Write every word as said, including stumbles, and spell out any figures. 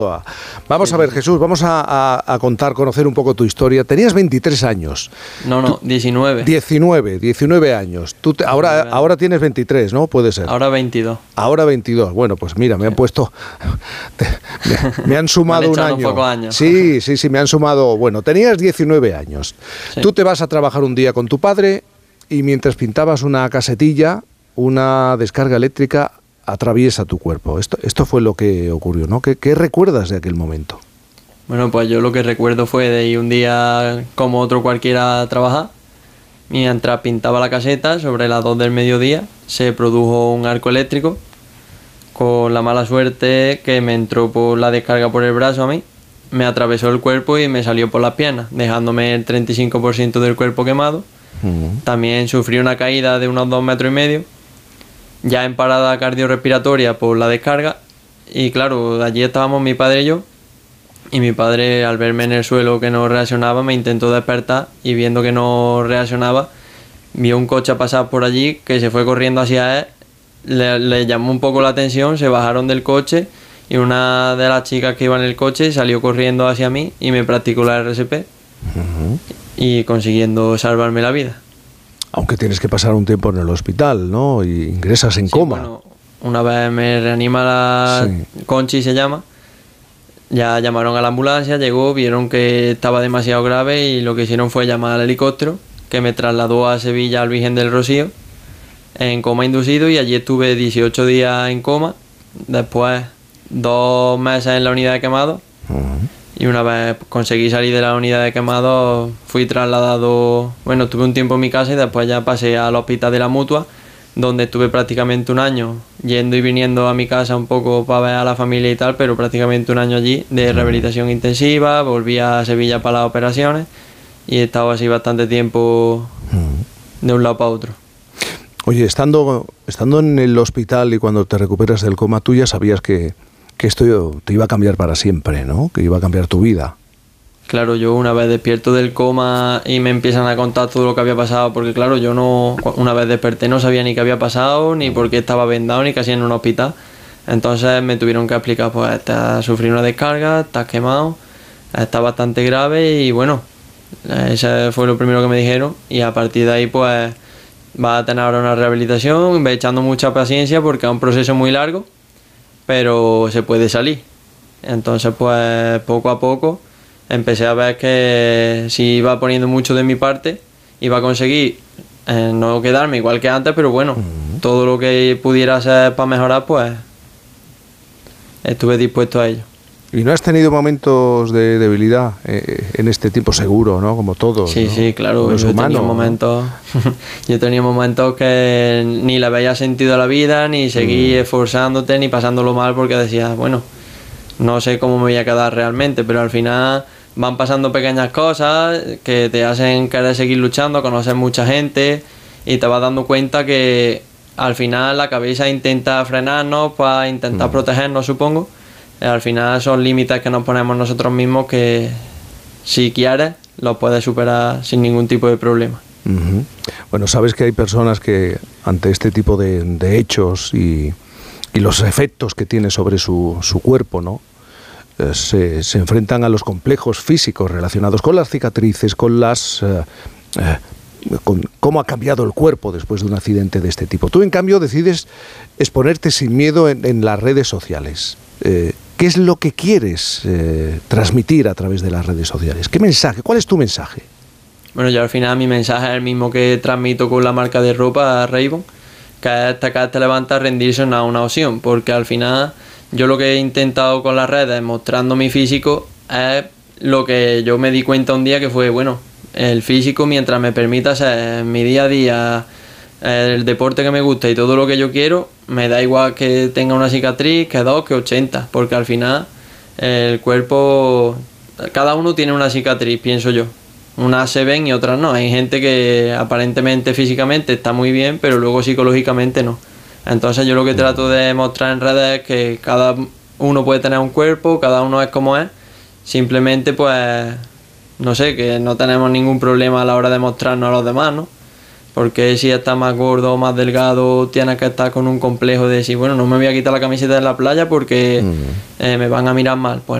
Vamos a ver, Jesús, vamos a, a, a contar, conocer un poco tu historia. Tenías veintitrés años. No, no, diecinueve. diecinueve, diecinueve años. Tú te, ahora, ahora tienes veintitrés, ¿no? Puede ser. Ahora veintidós. Ahora veintidós. Bueno, pues mira, me han puesto... Te, me, me han sumado me han un año. Un poco años. Sí, sí, sí, me han sumado... Bueno, tenías diecinueve años. Sí. Tú te vas a trabajar un día con tu padre y mientras pintabas una casetilla, una descarga eléctrica atraviesa tu cuerpo. Esto, esto fue lo que ocurrió, ¿no? ¿Qué, ¿Qué recuerdas de aquel momento? Bueno, pues yo lo que recuerdo fue de ir un día como otro cualquiera a trabajar. Mientras pintaba la caseta, sobre las dos del mediodía, se produjo un arco eléctrico con la mala suerte que me entró por la descarga por el brazo a mí, me atravesó el cuerpo y me salió por las piernas, dejándome el treinta y cinco por ciento del cuerpo quemado. Uh-huh. También sufrí una caída de unos dos metros y medio, ya en parada cardiorrespiratoria por la descarga, y claro, allí estábamos mi padre y yo, y mi padre al verme en el suelo que no reaccionaba me intentó despertar y viendo que no reaccionaba vio un coche pasar por allí que se fue corriendo hacia él, le, le llamó un poco la atención, se bajaron del coche y una de las chicas que iba en el coche salió corriendo hacia mí y me practicó la R C P uh-huh. y consiguiendo salvarme la vida. Aunque tienes que pasar un tiempo en el hospital, ¿no? Y ingresas en sí, coma. Bueno, una vez me reanima la sí. Conchi se llama. Ya llamaron a la ambulancia, llegó, vieron que estaba demasiado grave y lo que hicieron fue llamar al helicóptero que me trasladó a Sevilla al Virgen del Rocío en coma inducido y allí estuve dieciocho días en coma. Después dos meses en la unidad de quemado. Uh-huh. Y una vez conseguí salir de la unidad de quemado, fui trasladado, bueno, estuve un tiempo en mi casa y después ya pasé al hospital de la Mutua, donde estuve prácticamente un año, yendo y viniendo a mi casa un poco para ver a la familia y tal, pero prácticamente un año allí de rehabilitación intensiva, volví a Sevilla para las operaciones y he estado así bastante tiempo de un lado para otro. Oye, estando, estando en el hospital y cuando te recuperas del coma, tú ya sabías que... que esto te iba a cambiar para siempre, ¿no? Que iba a cambiar tu vida. Claro, yo una vez despierto del coma y me empiezan a contar todo lo que había pasado, porque claro, yo no, una vez desperté no sabía ni qué había pasado, ni por qué estaba vendado, ni casi en un hospital. Entonces me tuvieron que explicar, pues, estás sufriendo una descarga, estás quemado, está bastante grave y bueno, eso fue lo primero que me dijeron y a partir de ahí, pues, vas a tener ahora una rehabilitación, ve echando mucha paciencia porque es un proceso muy largo, pero se puede salir. Entonces pues poco a poco empecé a ver que si iba poniendo mucho de mi parte iba a conseguir eh, no quedarme igual que antes, pero bueno, uh-huh. todo lo que pudiera hacer para mejorar pues estuve dispuesto a ello. ¿Y no has tenido momentos de debilidad eh, en este tiempo seguro, ¿no? Como todos. Sí, ¿no? sí, claro. Como yo, humano, he tenido momentos, yo he tenido momentos que ni le veía sentido a la vida, ni seguí mm. esforzándote, ni pasándolo mal, porque decías, bueno, no sé cómo me voy a quedar realmente, pero al final van pasando pequeñas cosas que te hacen querer seguir luchando, conocer mucha gente y te vas dando cuenta que al final la cabeza intenta frenarnos para intentar mm. protegernos, supongo. Al final son límites que nos ponemos nosotros mismos que si quieres los puedes superar sin ningún tipo de problema. Uh-huh. Bueno, sabes que hay personas que ante este tipo de, de hechos y, y los efectos que tiene sobre su, su cuerpo, ¿no? Eh, se, se enfrentan a los complejos físicos relacionados con las cicatrices, con las... Eh, eh, con cómo ha cambiado el cuerpo después de un accidente de este tipo. Tú, en cambio, decides exponerte sin miedo en, en las redes sociales. Eh, ¿Qué es lo que quieres eh, transmitir a través de las redes sociales? ¿Qué mensaje? ¿Cuál es tu mensaje? Bueno, yo al final mi mensaje es el mismo que transmito con la marca de ropa Ray-Ban, que es te, te levanta, rendirse no es una opción, porque al final yo lo que he intentado con las redes, mostrando mi físico, es lo que yo me di cuenta un día que fue, bueno, el físico mientras me permita hacer mi día a día el deporte que me gusta y todo lo que yo quiero, me da igual que tenga una cicatriz, que dos, que ochenta, porque al final el cuerpo, cada uno tiene una cicatriz, pienso yo. Unas se ven y otras no. Hay gente que aparentemente físicamente está muy bien, pero luego psicológicamente no. Entonces yo lo que trato de mostrar en redes es que cada uno puede tener un cuerpo, cada uno es como es, simplemente pues, no sé, que no tenemos ningún problema a la hora de mostrarnos a los demás, ¿no? Porque si estás más gordo o más delgado, tienes que estar con un complejo de decir, bueno, no me voy a quitar la camiseta de la playa porque mm. eh, me van a mirar mal. Pues